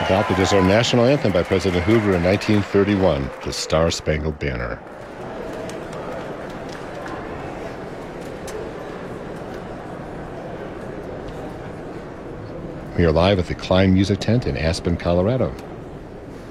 Adopted as our national anthem by President Hoover in 1931, the Star-Spangled Banner. We are live at the Klein Music Tent in Aspen, Colorado.